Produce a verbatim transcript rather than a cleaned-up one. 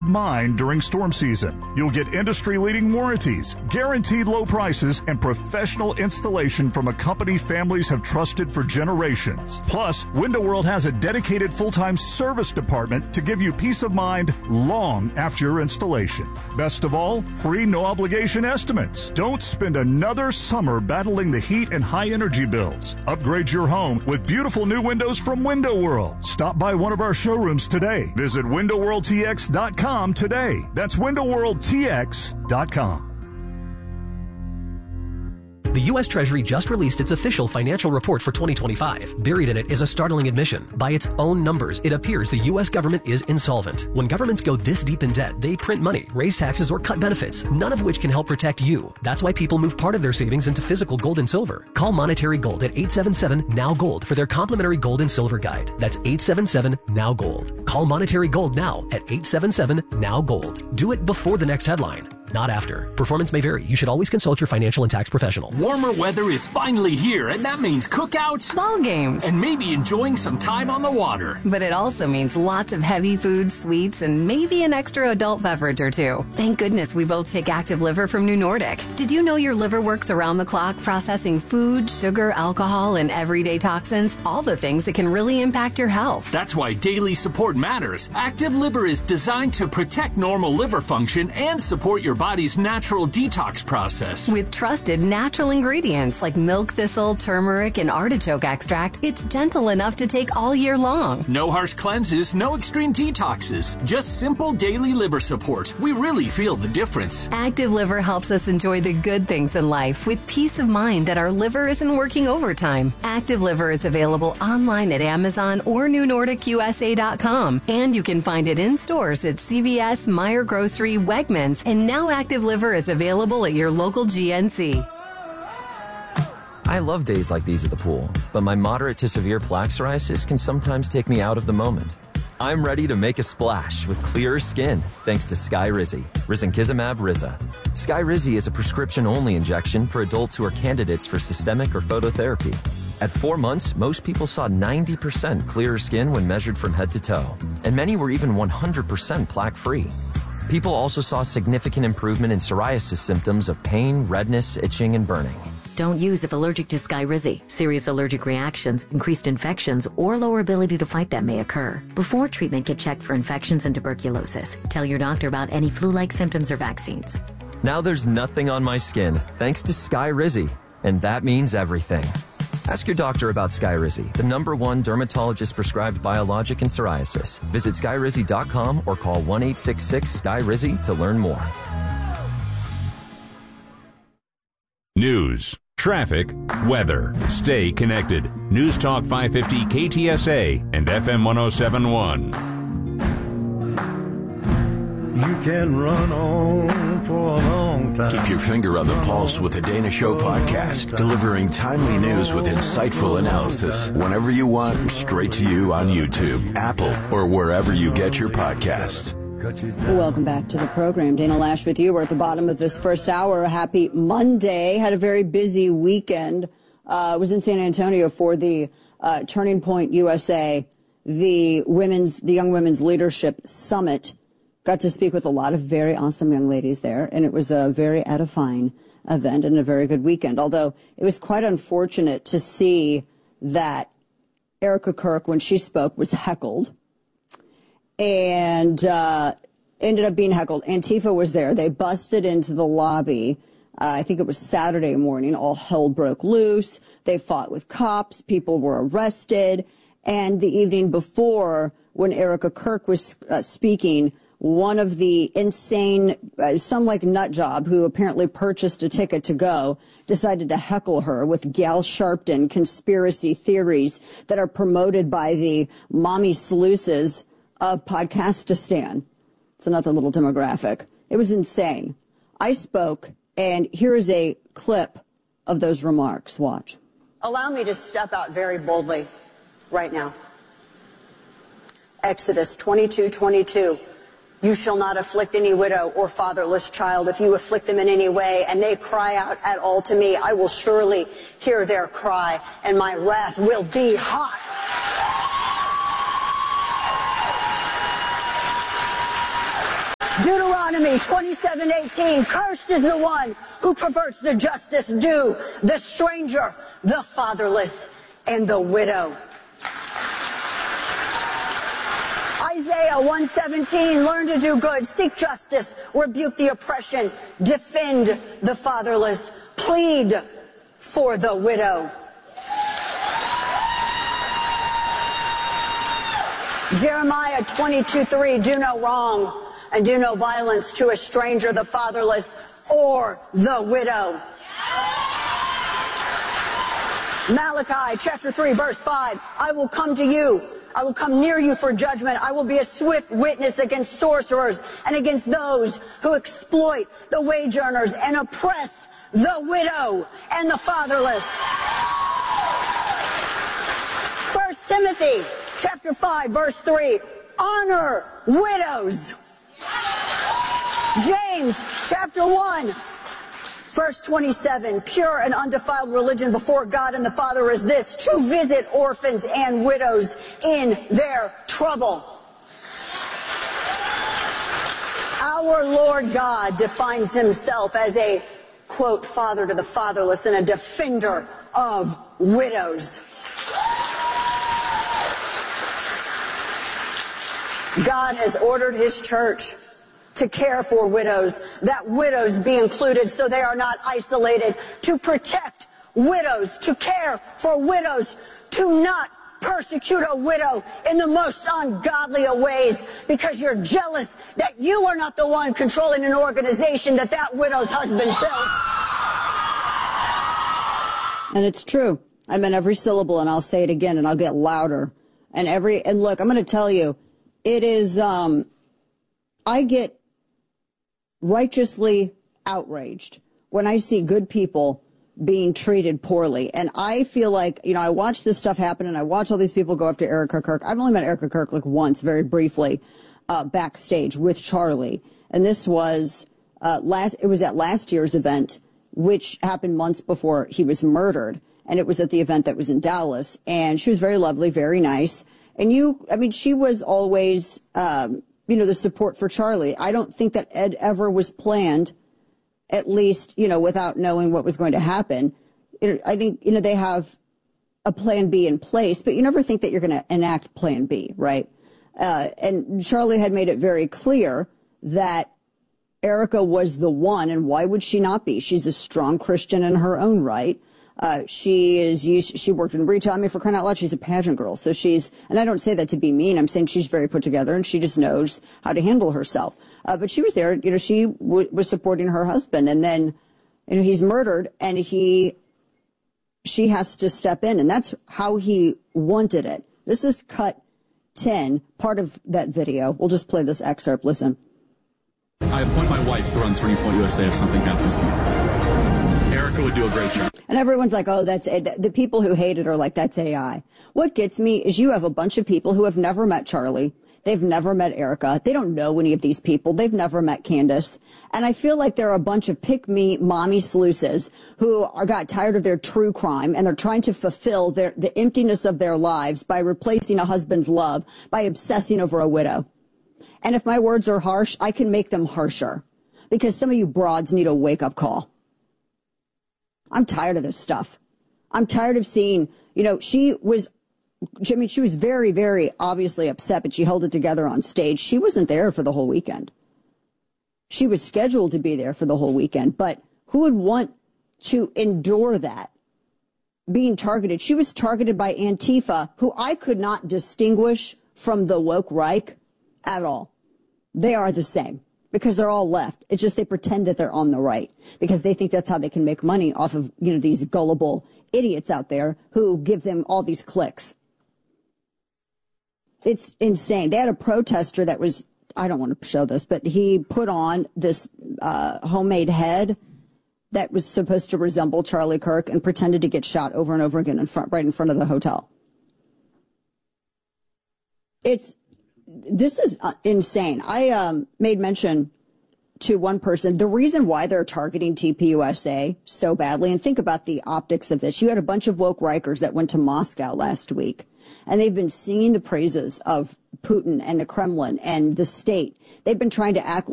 mind during storm season. You'll get industry-leading warranties, guaranteed low prices, and professional installation from a company families have trusted for generations. Plus, Window World has a dedicated full-time service department to give you peace of mind long after your installation. Best of all, free no-obligation estimates. Don't spend another summer battling the heat and high energy bills. Upgrade your home with beautiful new windows from Window World. Stop by one of our showrooms today. Visit window world t x dot com today. That's window world t x dot com. The U S Treasury just released its official financial report for twenty twenty-five. Buried in it is a startling admission. By its own numbers, it appears the U S government is insolvent. When governments go this deep in debt, they print money, raise taxes, or cut benefits, none of which can help protect you. That's why people move part of their savings into physical gold and silver. Call Monetary Gold at eight seven seven, N O W, GOLD for their complimentary gold and silver guide. That's eight seven seven, N O W, GOLD. Call Monetary Gold now at eight seven seven, N O W, GOLD. Do it before the next headline, not after. Performance may vary. You should always consult your financial and tax professional. Warmer weather is finally here, and that means cookouts, ball games, and maybe enjoying some time on the water. But it also means lots of heavy foods, sweets, and maybe an extra adult beverage or two. Thank goodness we both take Active Liver from New Nordic. Did you know your liver works around the clock processing food, sugar, alcohol, and everyday toxins? All the things that can really impact your health. That's why daily support matters. Active Liver is designed to protect normal liver function and support your body's natural detox process. With trusted natural ingredients like milk thistle, turmeric, and artichoke extract, it's gentle enough to take all year long. No harsh cleanses, no extreme detoxes. Just simple daily liver support. We really feel the difference. Active Liver helps us enjoy the good things in life with peace of mind that our liver isn't working overtime. Active Liver is available online at Amazon or new nordic u s a dot com, and you can find it in stores at C V S, Meijer Grocery, Wegmans, and now Active Liver is available at your local G N C. I love days like these at the pool, but my moderate to severe plaque psoriasis can sometimes take me out of the moment. I'm ready to make a splash with clearer skin thanks to Skyrizi, risankizumab Riza. Skyrizi is a prescription-only injection for adults who are candidates for systemic or phototherapy. At four months, most people saw ninety percent clearer skin when measured from head to toe, and many were even one hundred percent plaque-free. People also saw significant improvement in psoriasis symptoms of pain, redness, itching, and burning. Don't use if allergic to Skyrizi. Serious allergic reactions, increased infections, or lower ability to fight them may occur. Before treatment, get checked for infections and tuberculosis. Tell your doctor about any flu-like symptoms or vaccines. Now there's nothing on my skin thanks to Skyrizi, and that means everything. Ask your doctor about Skyrizi, the number one dermatologist-prescribed biologic in psoriasis. Visit skyrizi dot com or call one eight six six, S K Y R I Z I to learn more. News, traffic, weather. Stay connected. News Talk five fifty K T S A and F M one oh seven point one. You can run on for a long time. Keep your finger on the pulse with the Dana Show podcast, delivering timely news with insightful analysis whenever you want, straight to you on YouTube, Apple, or wherever you get your podcasts. Welcome back to the program. Dana Lash with you. We're at the bottom of this first hour. Happy Monday. Had a very busy weekend. Uh, was in San Antonio for the uh, Turning Point U S A, the women's, the Young Women's Leadership Summit. Got to speak with a lot of very awesome young ladies there, and it was a very edifying event and a very good weekend. Although it was quite unfortunate to see that Erica Kirk, when she spoke, was heckled. And uh, ended up being heckled. Antifa was there. They busted into the lobby. Uh, I think it was Saturday morning. All hell broke loose. They fought with cops. People were arrested. And the evening before, when Erica Kirk was uh, speaking, one of the insane, uh, some like nut job who apparently purchased a ticket to go, decided to heckle her with Gal Sharpton conspiracy theories that are promoted by the mommy sleuzes of Podcastistan. It's another little demographic. It was insane. I spoke, and here is a clip of those remarks. Watch. Allow me to step out very boldly right now. Exodus twenty-two twenty-two. You shall not afflict any widow or fatherless child. If you afflict them in any way, and they cry out at all to me, I will surely hear their cry, and my wrath will be hot. Deuteronomy twenty-seven eighteen, cursed is the one who perverts the justice due, the stranger, the fatherless, and the widow. Isaiah one seventeen, learn to do good, seek justice, rebuke the oppression, defend the fatherless, plead for the widow. Jeremiah twenty-two three, do no wrong and do no violence to a stranger, the fatherless, or the widow. Malachi chapter three verse five, I will come to you, I will come near you for judgment. I will be a swift witness against sorcerers and against those who exploit the wage earners and oppress the widow and the fatherless. First Timothy chapter five verse three, honor widows. James chapter one verse twenty-seven, pure and undefiled religion before God and the Father is this, to visit orphans and widows in their trouble. Our Lord God defines himself as a, quote, father to the fatherless and a defender of widows. God has ordered his church to care for widows, that widows be included so they are not isolated, to protect widows, to care for widows, to not persecute a widow in the most ungodly of ways because you're jealous that you are not the one controlling an organization that that widow's husband built. And it's true. I meant every syllable, and I'll say it again, and I'll get louder. And every, and look, I'm going to tell you, it is, um, I get righteously outraged when I see good people being treated poorly. And I feel like, you know, I watch this stuff happen and I watch all these people go after Erica Kirk. I've only met Erica Kirk like once, very briefly, uh, backstage with Charlie. And this was, uh, last, it was at last year's event, which happened months before he was murdered. And it was at the event that was in Dallas. And she was very lovely, very nice. And you, I mean, she was always, um, you know, the support for Charlie. I don't think that Ed ever was planned, at least, you know, without knowing what was going to happen. I think, you know, they have a plan B in place, but you never think that you're going to enact plan B, right? Uh, and Charlie had made it very clear that Erica was the one, and why would she not be? She's a strong Christian in her own right. Uh, she is used, she worked in retail. I mean, for crying out loud, she's a pageant girl. So she's, and I don't say that to be mean. I'm saying she's very put together and she just knows how to handle herself. Uh, but she was there, you know, she w- was supporting her husband, and then, you know, he's murdered and he, she has to step in, and that's how he wanted it. This is cut ten, part of that video. We'll just play this excerpt. Listen. I appoint my wife to run Turning Point U S A if something happens to me. Erica would do a great job. And everyone's like, oh, that's a, the people who hate it are like, that's A I. What gets me is you have a bunch of people who have never met Charlie. They've never met Erica. They don't know any of these people. They've never met Candace. And I feel like there are a bunch of pick-me mommy sleuzes who are got tired of their true crime, and they're trying to fulfill their, the emptiness of their lives by replacing a husband's love, by obsessing over a widow. And if my words are harsh, I can make them harsher, because some of you broads need a wake-up call. I'm tired of this stuff. I'm tired of seeing, you know, she was, I mean, she was very, very obviously upset, but she held it together on stage. She wasn't there for the whole weekend. She was scheduled to be there for the whole weekend, but who would want to endure that? Being targeted. She was targeted by Antifa, who I could not distinguish from the woke Reich at all. They are the same. Because they're all left. It's just they pretend that they're on the right because they think that's how they can make money off of, you know, these gullible idiots out there who give them all these clicks. It's insane. They had a protester that was, I don't want to show this, but he put on this uh, homemade head that was supposed to resemble Charlie Kirk and pretended to get shot over and over again in front, right in front of the hotel. It's, This is insane. I um, made mention to one person, the reason why they're targeting T P U S A so badly, and think about the optics of this. You had a bunch of woke Rikers that went to Moscow last week, and they've been singing the praises of Putin and the Kremlin and the state. They've been trying to act